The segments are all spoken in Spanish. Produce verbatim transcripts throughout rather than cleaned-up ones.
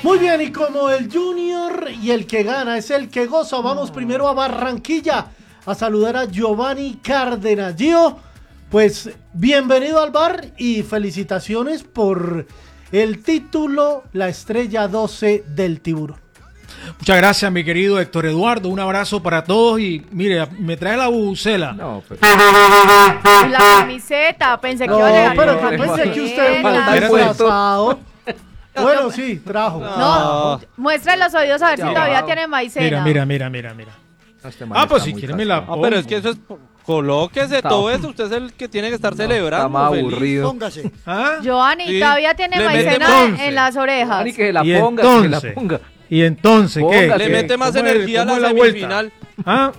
Muy bien, y como el Junior y el que gana es el que goza, vamos primero a Barranquilla a saludar a Giovanni Cárdenas. Gio, pues bienvenido al bar y felicitaciones por el título, la estrella doce del Tiburón. Muchas gracias, mi querido Héctor Eduardo. Un abrazo para todos y mire, me trae la bubucela. No, pero... La camiseta, pensé que No, iba a llegar pero con yo la pensé que usted camiseta. anda disfrazado. Bueno, sí, trajo. No, muestra los oídos a ver si todavía tiene maicena. Mira, mira, mira, mira, mira. Este man Ah, pues está si muy quiere me la cascado. No, pero es que eso es... Colóquese Está- todo eso, usted es el que tiene que estar celebrando. Está más feliz. aburrido. Póngase. ¿Ah? Giovanni, Sí. todavía tiene Le mete maicena entonces. en las orejas. Ani, que se la Y ponga, que se entonces, la ponga. y entonces, ¿qué? Póngale. Le ¿Qué? mete más ¿Cómo es- energía a cómo la es vuelta? semifinal. ¿Ah?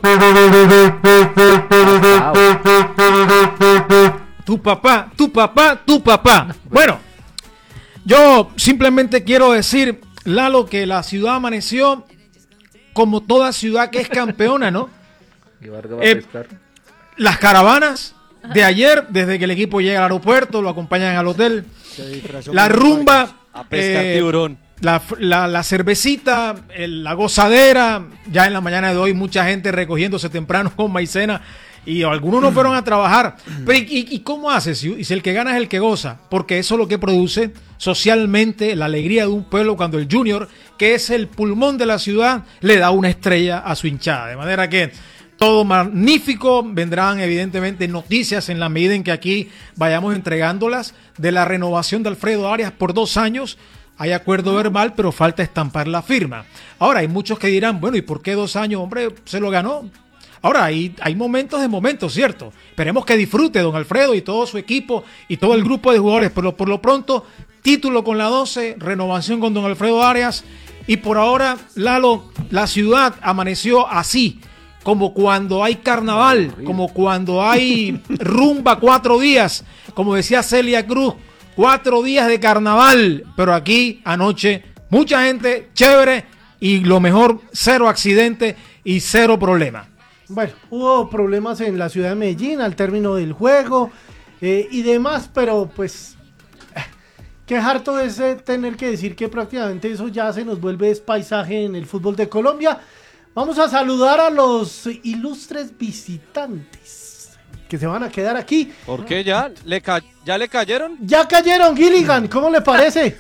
Cascado. Tu papá, tu papá, tu papá. Bueno, yo simplemente quiero decir, Lalo, que la ciudad amaneció como toda ciudad que es campeona, ¿no? Y Vargas va a Eh, pescar. Las caravanas de ayer, desde que el equipo llega al aeropuerto, lo acompañan al hotel. La rumba, A pescar eh, tiburón. la, la, la cervecita, el- la gozadera. Ya en la mañana de hoy mucha gente recogiéndose temprano con maicena y algunos no fueron a trabajar. Pero ¿y, y- y cómo hace? Si, si el que gana es el que goza, porque eso es lo que produce socialmente la alegría de un pueblo cuando el Junior, que es el pulmón de la ciudad, le da una estrella a su hinchada. De manera que todo magnífico, vendrán evidentemente noticias en la medida en que aquí vayamos entregándolas de la renovación de Alfredo Arias por dos años. Hay acuerdo verbal, pero falta estampar la firma. Ahora, hay muchos que dirán, bueno, ¿y por qué dos años? Hombre, se lo ganó. Ahora, hay, hay momentos de momentos, ¿cierto? Esperemos que disfrute don Alfredo y todo su equipo y todo el grupo de jugadores, pero por lo pronto, título con la doce, renovación con don Alfredo Arias, y por ahora, Lalo, la ciudad amaneció así, como cuando hay carnaval, como cuando hay rumba cuatro días, como decía Celia Cruz, cuatro días de carnaval, pero aquí anoche mucha gente, chévere, y lo mejor, cero accidente y cero problema. Bueno, hubo problemas en la ciudad de Medellín al término del juego eh, y demás, pero pues eh, qué harto es eh, tener que decir que prácticamente eso ya se nos vuelve es paisaje en el fútbol de Colombia. Vamos a saludar a los ilustres visitantes que se van a quedar aquí. ¿Por qué ya? ¿Le ca- ¿Ya le cayeron? Ya cayeron, Gilligan, ¿cómo le parece?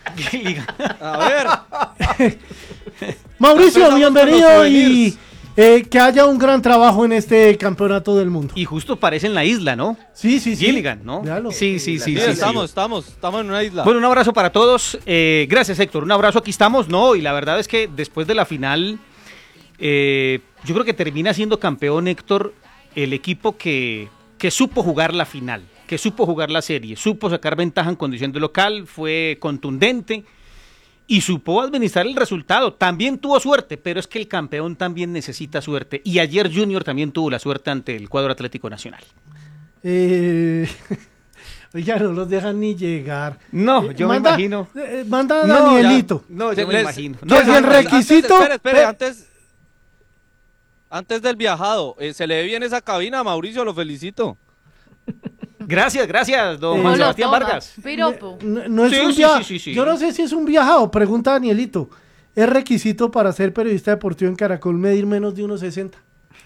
A ver. Mauricio, Empezamos con bienvenido los y souvenirs. eh, que haya un gran trabajo en este campeonato del mundo. Y justo parece en la isla, ¿no? Sí, sí, sí. Gilligan, ¿no? Véalo. Sí, sí, sí. Sí, sí, estamos, sí. estamos, estamos en una isla. Bueno, un abrazo para todos. Eh, gracias, Héctor. Un abrazo, aquí estamos. No, y la verdad es que después de la final, eh, yo creo que termina siendo campeón, Héctor, el equipo que, que supo jugar la final, que supo jugar la serie, supo sacar ventaja en condición de local, fue contundente y supo administrar el resultado. También tuvo suerte, pero es que el campeón también necesita suerte. Y ayer Junior también tuvo la suerte ante el cuadro Atlético Nacional. Eh, ya no los dejan ni llegar. No, Eh, yo manda, me imagino. eh, manda a No, Danielito. No, yo me Les- imagino. ¿Qué No, es no, el no, requisito? Antes, espere, espere, Ve- antes, antes del viajado, eh, se le ve bien esa cabina, Mauricio, lo felicito. Gracias, gracias, don Eh, Juan No lo Sebastián toma. Vargas. Piropo. No, no es Sí, un sí, via- sí, sí, sí. Yo no sé si es un viajado, pregunta Danielito. ¿Es requisito para ser periodista deportivo en Caracol medir menos de uno sesenta?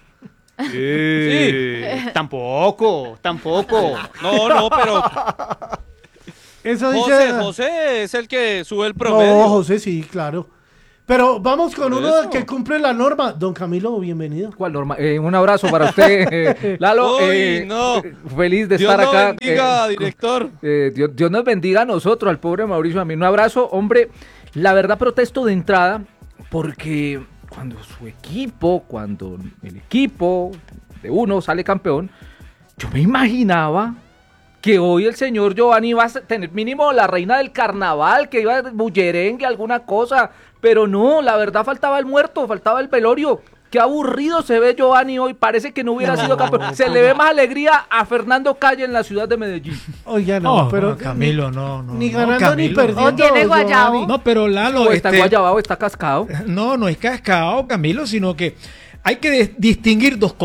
Eh, Tampoco, tampoco. No, no, pero Eso dice. José, José es el que sube el promedio. No, José, sí, claro. Pero vamos con Por uno eso. que cumple la norma. Don Camilo, bienvenido. ¿Cuál norma? Eh, un abrazo para usted, eh, Lalo. Uy, eh, no. Feliz de Dios estar no acá. bendiga, eh, director. eh, Dios, Dios nos bendiga a nosotros, al pobre Mauricio, a mí. Un abrazo, hombre. La verdad protesto de entrada porque cuando su equipo, cuando el equipo de uno sale campeón, yo me imaginaba que hoy el señor Giovanni iba a tener mínimo la reina del carnaval, que iba a bullerengue, alguna cosa, pero no, la verdad faltaba el muerto, faltaba el velorio. Qué aburrido se ve Giovanni hoy, parece que no hubiera No, sido campeón. Se pero- le ve más alegría a Fernando Calle en la ciudad de Medellín. Oiga, no, No, pero. no, Camilo, no, no. Ni no, ganando ni Camilo. perdiendo. O tiene guayabo. Giovanni. No, pero Lalo, O está este, guayabado, está cascado. no, no es cascado, Camilo, sino que hay que de- distinguir dos cosas.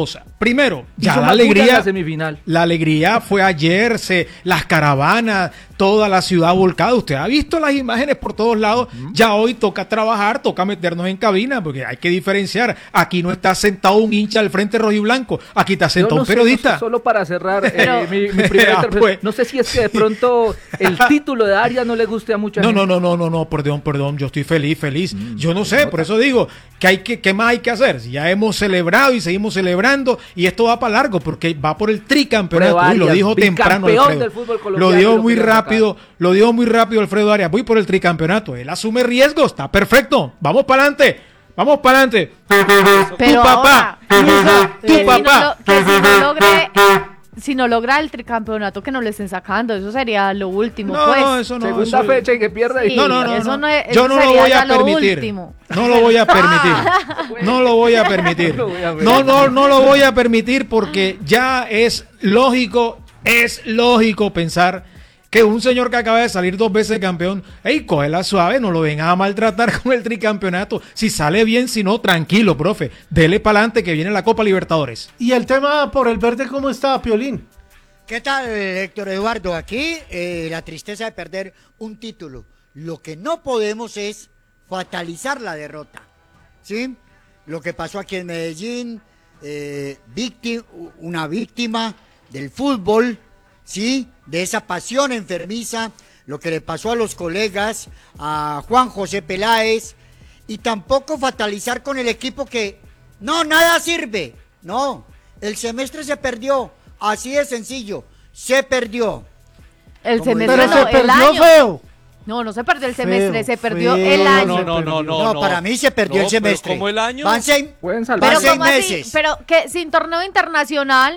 primero, ya Hizo la más bulla en alegría, la semifinal. la alegría fue ayer, se, las caravanas, toda la ciudad volcada. Usted ha visto las imágenes por todos lados. Uh-huh. Ya hoy toca trabajar, toca meternos en cabina, porque hay que diferenciar. Aquí no está sentado un hincha al frente rojiblanco, aquí está sentado no un sé, periodista. No sé, solo para cerrar Pero, eh, mi, mi primera ah, intervención. pues. No sé si es que de pronto el título de Arias no le guste a mucha No, gente. no, no, no, no, no, perdón, perdón, yo estoy feliz, feliz. Mm, yo no sé, por eso digo que hay que, ¿qué más hay que hacer? Si ya hemos celebrado y seguimos celebrando y esto va para largo porque va por el tricampeonato. Uy, lo dijo temprano Alfredo. Del fútbol lo dijo lo muy rápido, lo dijo muy rápido Alfredo Arias. Voy por el tricampeonato. Él asume riesgos, está perfecto. Vamos para adelante. Vamos para adelante. Pero tu papá, ahora, tu que papá. Si no, lo, que si no logre, si no logra el tricampeonato, que no le estén sacando, eso sería lo último, No, pues. no, eso no. Segunda eso... fecha y que pierda. Sí, no, no, no, eso no. no es, Yo eso no lo sería voy a ya lo permitir. último. No lo voy a permitir. No lo voy a permitir. No, no, no lo voy a permitir porque ya es lógico, es lógico pensar que un señor que acaba de salir dos veces campeón, ey, cógela suave, no lo vengas a maltratar con el tricampeonato. Si sale bien, si no, tranquilo, profe. Dele para adelante que viene la Copa Libertadores. ¿Y el tema por el verde cómo está, Piolín? ¿Qué tal, Héctor Eduardo? Aquí eh, la tristeza de perder un título. Lo que no podemos es fatalizar la derrota, ¿sí? Lo que pasó aquí en Medellín, eh, víctima, una víctima del fútbol, ¿sí? De esa pasión enfermiza, lo que le pasó a los colegas, a Juan José Peláez, y tampoco fatalizar con el equipo que no, nada sirve. No, el semestre se perdió, así de sencillo, se perdió. El Como semestre Pero no, se el perdió año. feo. No, no se perdió el semestre, Feo, se perdió feo. el año. No, no, no, no, No, no. para mí se perdió No, el semestre. pero ¿cómo el año? Van seis, Pueden van salvar. Pero seis ¿cómo así? meses. Pero que sin torneo internacional,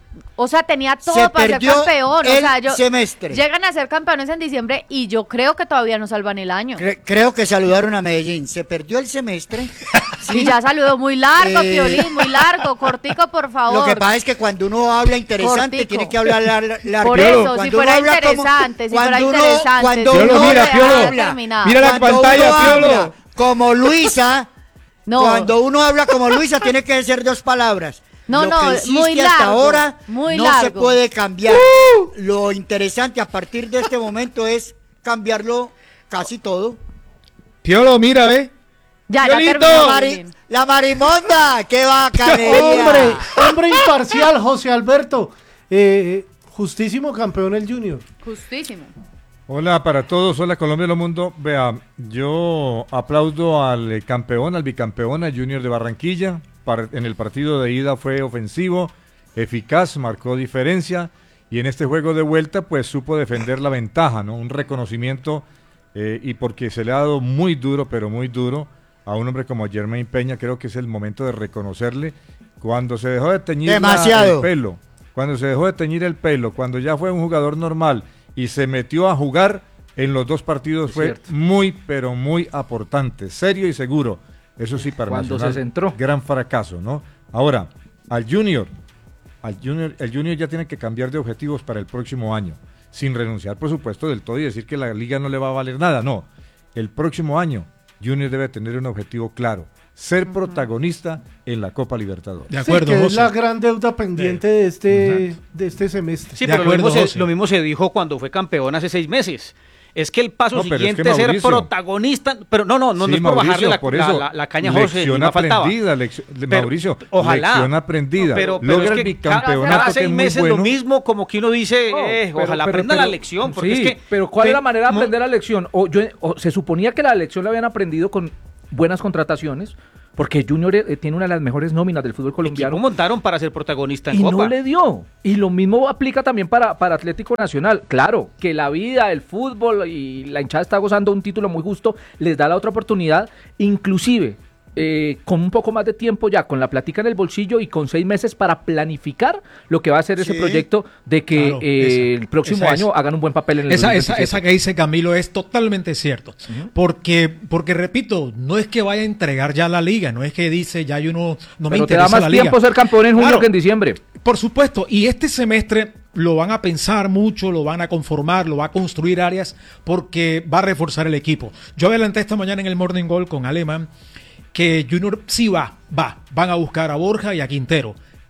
o sea, tenía todo Se para ser perdió campeón. O el sea, yo, semestre. llegan a ser campeones en diciembre y yo creo que todavía no salvan el año. Cre- creo que saludaron a Medellín. Se perdió el semestre. Y ya saludó muy largo, Eh, Piolín, muy largo, cortico, por favor. Lo que pasa es que cuando uno habla interesante, Cortico. tiene que hablar lar- largo. Por eso, Cuando si uno fuera habla como- interesante, si fuera cuando uno- interesante. Cuando Piolo, uno mira, Piolo. habla, Terminado. Mira la cuando pantalla, uno Piolo. habla como Luisa, No. cuando uno habla como Luisa, tiene que ser dos palabras. No, Lo no, que hiciste muy hasta largo, ahora muy no largo. se puede cambiar. Lo interesante a partir de este momento es cambiarlo casi todo. Piolo, mira, ve. Ya, ya Piolito. terminó, Mari- Piolín. la marimonda, qué bacanería. Hombre, hombre imparcial, José Alberto. Eh, justísimo campeón el Junior. Justísimo. Hola para todos, hola Colombia, hola mundo. Vea, yo aplaudo al eh, campeón, al bicampeón, al Junior de Barranquilla. Par- en el partido de ida fue ofensivo, eficaz, marcó diferencia y en este juego de vuelta pues supo defender la ventaja, ¿no? Un reconocimiento eh, y porque se le ha dado muy duro, pero muy duro a un hombre como Jermaine Peña, creo que es el momento de reconocerle cuando se dejó de teñir la- Demasiado. el pelo, cuando se dejó de teñir el pelo, cuando ya fue un jugador normal y se metió a jugar en los dos partidos Es fue cierto. muy, pero muy aportante, serio y seguro. Eso sí, para Cuando Nacional, se centró. gran fracaso, ¿no? Ahora, al Junior, al Junior, el Junior ya tiene que cambiar de objetivos para el próximo año, sin renunciar, por supuesto, del todo y decir que la liga no le va a valer nada, no. El próximo año, Junior debe tener un objetivo claro, ser protagonista en la Copa Libertadores. De acuerdo, sí, que es José. la gran deuda pendiente de este, de este semestre. Sí, De pero lo, acuerdo, mismo José. se, lo mismo se dijo cuando fue campeón hace seis meses. Es que el paso No, pero es siguiente que es ser Mauricio- protagonista. Pero no, no, no, Sí, no es por Mauricio, bajarle la, por la- eso, la- la caña a José. lección no faltaba. aprendida, lección- Pero, Mauricio, ojalá. lección aprendida. Pero, pero Logra es el que cada, bicampeonato cada que seis es muy meses bueno. lo mismo, como que uno dice, No, eh, pero- ojalá pero- aprendan pero- la lección. Porque sí, es que, pero ¿cuál ve- es la manera de mo- aprender la lección? O, yo, o se suponía que la lección la habían aprendido con buenas contrataciones, porque Junior eh, tiene una de las mejores nóminas del fútbol colombiano. equipo montaron para ser protagonista en Y Copa. no le dio. Y lo mismo aplica también para, para Atlético Nacional. Claro, que la vida, el fútbol y la hinchada está gozando un título muy justo, les da la otra oportunidad, inclusive eh, con un poco más de tiempo ya, con la platica en el bolsillo y con seis meses para planificar lo que va a ser ese Sí. proyecto de que Claro, eh, esa, el próximo esa es. año hagan un buen papel en el Esa, dos mil esa, veintisiete. esa que dice Camilo es totalmente cierto. Porque, porque repito, no es que vaya a entregar ya la liga, no es que dice ya yo no, no me Pero te interesa da más la liga. tiempo ser campeón en junio Claro. que en diciembre. Por supuesto, y este semestre lo van a pensar mucho, lo van a conformar, lo va a construir áreas porque va a reforzar el equipo. Yo adelanté esta mañana en el Morning Goal con Alemán que Junior sí va, va, van a buscar a Borja y a Quintero.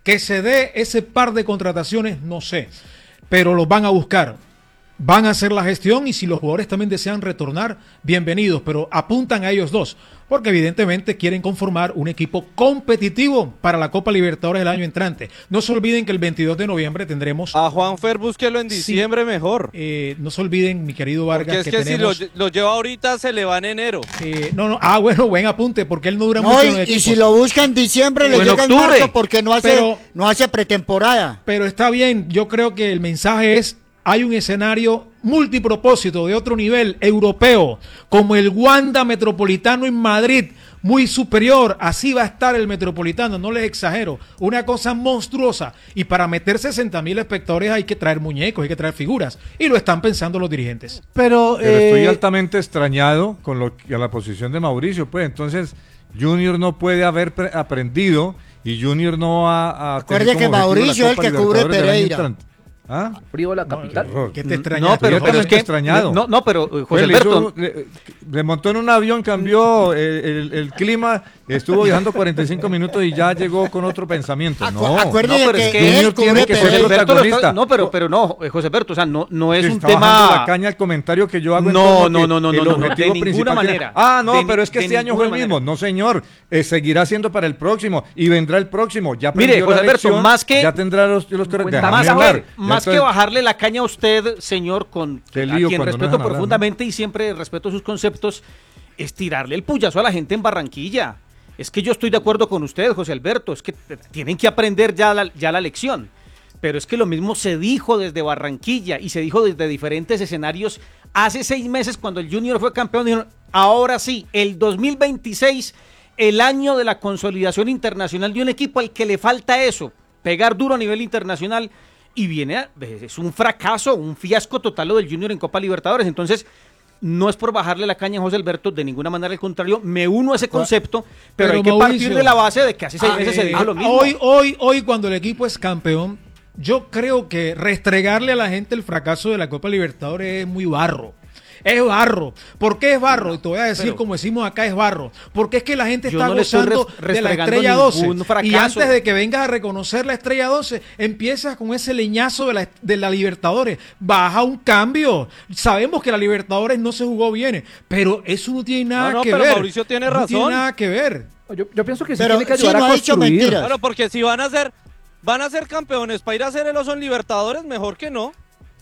Que se dé ese par de contrataciones, no sé, pero los van a buscar. Van a hacer la gestión y si los jugadores también desean retornar, bienvenidos, pero apuntan a ellos dos, porque evidentemente quieren conformar un equipo competitivo para la Copa Libertadores del año entrante. No se olviden que el veintidós de noviembre tendremos... A Juanfer búsquelo en diciembre sí, mejor. Eh, no se olviden, mi querido Vargas, porque es que, que tenemos, si lo, lo lleva ahorita se le va en enero. Eh, no, no, ah, bueno, buen apunte, porque él no dura no, mucho y, en los y equipos. si lo busca en diciembre, le en llega octubre. en marzo porque no hace, Pero- no hace pretemporada. Pero está bien, yo creo que el mensaje es, hay un escenario multipropósito de otro nivel europeo, como el Wanda Metropolitano en Madrid, muy superior, así va a estar el Metropolitano, no les exagero, una cosa monstruosa, y para meter sesenta mil espectadores hay que traer muñecos, hay que traer figuras, y lo están pensando los dirigentes. Pero, Pero estoy eh, altamente extrañado con lo que, a la posición de Mauricio, pues entonces Junior no puede haber pre- aprendido y Junior no va a Acuerde tener que como objetivo Mauricio la es el Copa que cubre Libertadores del año Pereira. entrante. ¿Ah? Frío la capital. Qué horror. ¿Qué te extrañaste? No, pero, Yo pero es también que extrañado. no, no, pero eh, José Pues le, Alberto, hizo- le- le montó en un avión, cambió el, el- el clima, estuvo viajando cuarenta y cinco minutos y ya llegó con otro pensamiento. Acu- No, acuérdese no, pero que, es que él Junior tiene cubre que ser José el Pereira. Alberto lo está- protagonista. no, pero, pero no, eh, José Alberto, o sea, no, no es que un está bajando tema. la caña al comentario que yo hago. en No, torno a no, que no, no, el no, no, objetivo de ninguna principal que- manera. Ah, no, De ni- pero es que de este año fue el ninguna mismo. manera. No, señor, eh, seguirá siendo para el próximo y vendrá el próximo. Ya Mire, aprendió José la Alberto, lección, más que- ya tendrá los, los correctos. Cuenta Más, Déjame que, hablar. más Ya que estoy- bajarle la caña a usted, señor, con Te a lío quien cuando no respeto dejan hablar, profundamente y siempre respeto sus conceptos, es tirarle el puyazo a la gente en Barranquilla. Es que yo estoy de acuerdo con usted, José Alberto, es que t- tienen que aprender ya la, ya la lección. Pero es que lo mismo se dijo desde Barranquilla y se dijo desde diferentes escenarios hace seis meses cuando el Junior fue campeón. Dijeron, ahora sí, el dos mil veintiséis, el año de la consolidación internacional de un equipo al que le falta eso, pegar duro a nivel internacional. Y viene, a- es un fracaso, un fiasco total lo del Junior en Copa Libertadores. Entonces, no es por bajarle la caña a José Alberto, de ninguna manera, al contrario, me uno a ese concepto, pero, pero hay que Mauricio, partir de la base de que hace seis Ah, meses se eh, dijo lo mismo. Hoy, hoy, hoy, cuando el equipo es campeón, yo creo que restregarle a la gente el fracaso de la Copa Libertadores es muy barro. Es barro. ¿Por qué es barro? Y te voy a decir, Pero- como decimos acá, es barro. Porque es que la gente Yo está no le estoy gozando res- de la restregando estrella doce. ningún fracaso. Y antes de que vengas a reconocer la estrella doce, empiezas con ese leñazo de la, de la Libertadores. Baja un cambio. Sabemos que la Libertadores no se jugó bien, pero eso no tiene nada No, no, que pero ver. Mauricio tiene No razón. tiene nada que ver. Yo, yo pienso que sí Pero tiene que sí, ayudar no a ha dicho construir. mentiras. Bueno, porque si van a ser, van a ser campeones para ir a hacer el oso en Libertadores, mejor que no.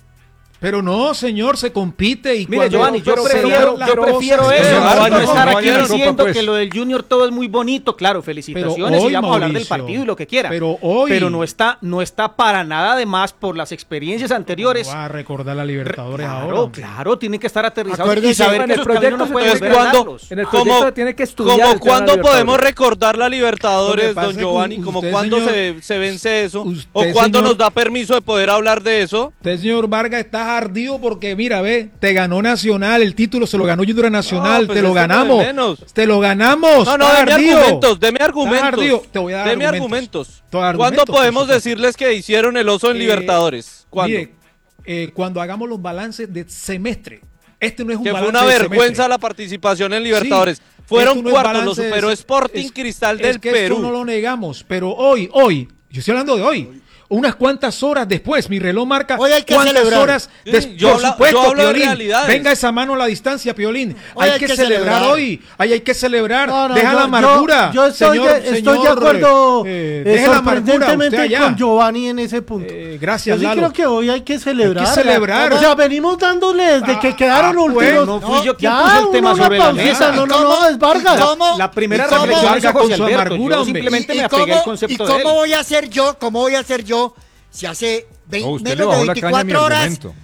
Pero no, señor, se compite y Mire, cuando Giovanni, yo se prefiero, dan las yo prefiero cosas, eso, Pero no, Giovanni, no no, estar no aquí vaya a la Copa, diciendo pues. que lo del Junior todo es muy bonito, claro, felicitaciones Pero hoy, y vamos a hablar del Mauricio, partido y lo que quiera. pero hoy- Pero no está, no está para nada de más por las experiencias anteriores. va a recordar la Libertadores Claro, ahora. hombre. claro, tiene que estar aterrizado y Acuérdese, saber en que el esos proyecto caminos no se pueden tiene volver que- a ¿Cuándo? darlos. En el proyecto ¿Cómo- se tiene que estudiar ¿Cómo el tema de cuándo Libertadores. podemos recordar la Lo Libertadores, que pasa don es que Giovanni? ¿Como usted, cuándo señor- se, se vence eso? usted, ¿O cuándo señor- nos da permiso de poder hablar de eso? Usted, señor Vargas, está ardido porque, mira, ve, te ganó Nacional, el título se lo ganó Junior Nacional, No, pues te lo eso no es ganamos. menos. Te lo ganamos. No, no, está deme ardido. argumentos, deme Está argumentos. ardido. Te voy a dar Deme argumentos. argumentos. Te voy a dar ¿Cuándo argumentos, podemos por supuesto. decirles que hicieron el oso en Eh, Libertadores? ¿Cuándo? Mire, eh, cuando hagamos los balances de semestre. Este no es un Que fue balance una de vergüenza semestre. la participación en Libertadores. Sí, Fueron esto no es cuartos, lo balance de- superó Sporting es- Cristal es del que Perú. Esto no lo negamos, pero hoy, hoy, yo estoy hablando de hoy. Unas cuantas horas después, mi reloj marca Hoy hay que cuántas celebrar. horas Sí, después. yo Por habla- supuesto, yo hablo de Piolín. realidades. Venga esa mano a la distancia, Piolín. Hoy Hay, hay que, que celebrar, celebrar. hoy. Ahí hay que celebrar. No, no, Deja yo- la amargura. Yo, yo estoy, señor, de, estoy de señor, acuerdo eh, eh, deje la amargura usted sorprendentemente allá. con Giovanni en ese punto. Eh, gracias, Yo sí Lalo. creo que hoy hay que celebrar. Hay que celebrar. O sea, venimos dándole desde Ah, que quedaron ah, últimos. no fui yo quien ya, puso el tema una sobre la pausita, mesa. No, no, ¿Cómo? no, es Vargas. ¿Cómo? La primera ¿Y cómo? reflexión Vargas hizo con José su Alberto. amargura, Yo hombre. simplemente ¿Y me apegué al cómo, ¿Y concepto de cómo él. voy a hacer yo? ¿Cómo voy a hacer yo si hace veinte, No, usted menos le de bajó la caña a mi veinticuatro horas argumento.